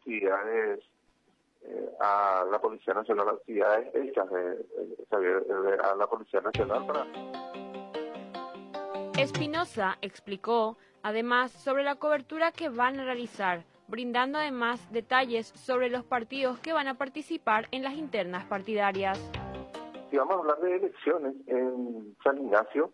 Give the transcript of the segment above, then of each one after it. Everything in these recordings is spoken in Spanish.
actividades a la Policía Nacional, actividades hechas a la Policía Nacional para... Espinosa explicó además sobre la cobertura que van a realizar, brindando además detalles sobre los partidos que van a participar en las internas partidarias. Si vamos a hablar de elecciones en San Ignacio,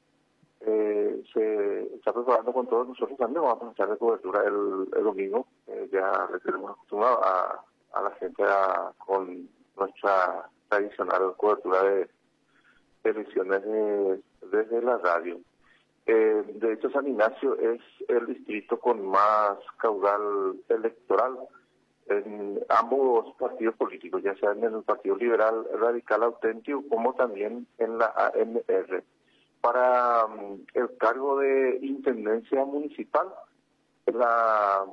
se está preparando con todos nosotros también, vamos a hacer de cobertura el domingo, ya le tenemos acostumbrado a la gente con nuestra tradicional cobertura de elecciones desde la radio. De hecho, San Ignacio es el distrito con más caudal electoral en ambos partidos políticos, ya sea en el Partido Liberal Radical Auténtico como también en la ANR. Para el cargo de intendencia municipal, la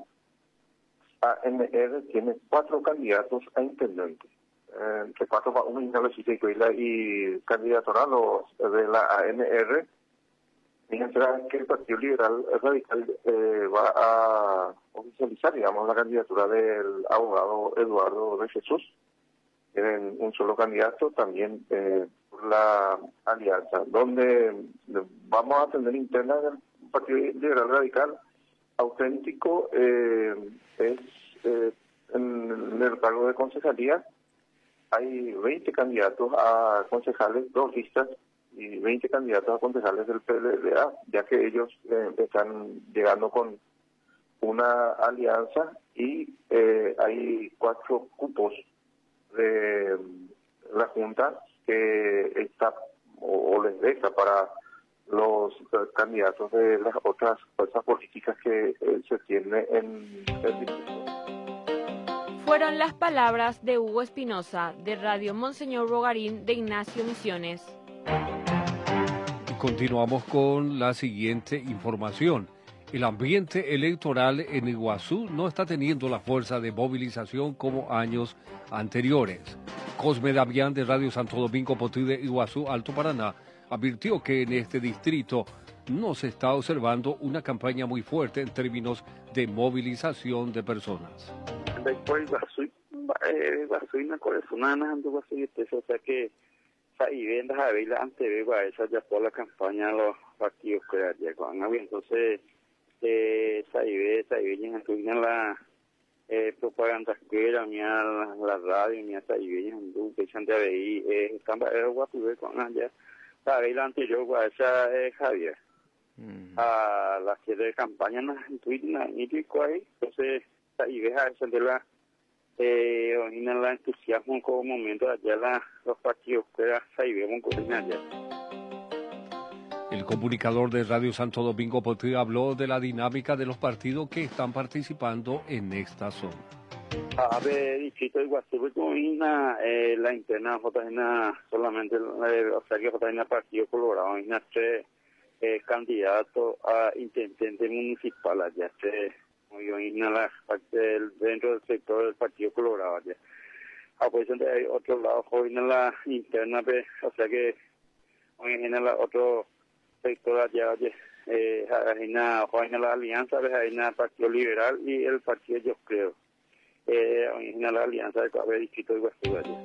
ANR tiene 4 candidatos a intendente. Entre 4 va uno y candidatura los de la ANR, mientras que el Partido Liberal Radical va a oficializar, digamos, la candidatura del abogado Eduardo de Jesús. Tienen un solo candidato, también por la alianza, donde vamos a tener interna del Partido Liberal Radical Auténtico, es en el cargo de concejalía. Hay 20 candidatos a concejales, 2 listas, y 20 candidatos a concejales del PLDA, ya que ellos están llegando con una alianza y hay 4 cupos de la Junta que está o les deja para los candidatos de las otras fuerzas políticas que se tiene en el distrito. Fueron las palabras de Hugo Espinosa, de Radio Monseñor Bogarín de Ignacio Misiones. Continuamos con la siguiente información. El ambiente electoral en Iguazú no está teniendo la fuerza de movilización como años anteriores. Cosme Damián de Radio Santo Domingo Potí de Iguazú, Alto Paraná, advirtió que en este distrito no se está observando una campaña muy fuerte en términos de movilización de personas. O sea que y vendas a ver antes de esa ya por la campaña a los partidos que ya con entonces en la propaganda que era la radio mi hasta y en que de ahí están guapo con allá sabe la anterior esa Javier a la que de campaña en Twitter ni pico ahí entonces ahí deja esa de la en el entusiasmo como momento allá los partidos que ahí vemos con allá. El comunicador de Radio Santo Domingo Potí habló de la dinámica de los partidos que están participando en esta zona. A ver, distrito de Iguazú, la interna JN solamente, o sea que JN Partido Colorado, hay 3 candidatos a intendente municipal allá, dentro del sector del Partido Colorado allá. Pues hay otro lado, hoy en la interna, o sea que hoy en la otro sector allá, hay la alianza, hay el Partido Liberal y el Partido Yo Creo. Hoy en la alianza de distrito de Iguazú allá.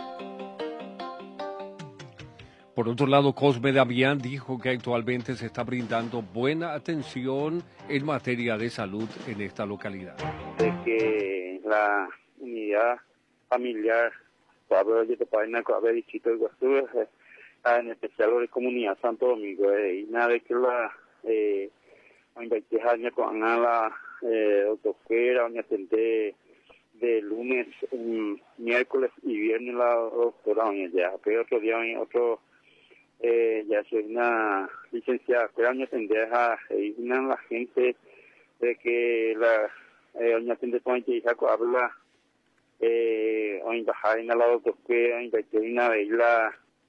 Por otro lado, Cosme Damián dijo que actualmente se está brindando buena atención en materia de salud en esta localidad. De que la unidad familiar, distrito de Iguazú, en especial la comunidad Santo Domingo, y nada de que la investigación con la doctora, de lunes, miércoles y viernes la doctora, ya, pero otro día, ya soy una licenciada, pero año tendré a la gente de que la año tendré con que habla o bajar en la doctora, en la veila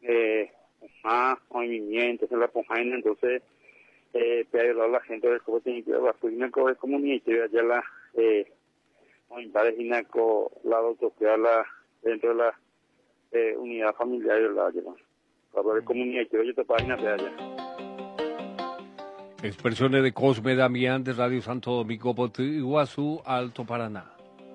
o entonces la ponjan entonces pero la gente del cómo tiene que la comunidad y allá la o imparejina con la doctora dentro de la unidad familiar de la de comunidad y oye página de allá. Expresiones de Cosme Damián de Radio Santo Domingo Potí, Iguazú, Alto Paraná.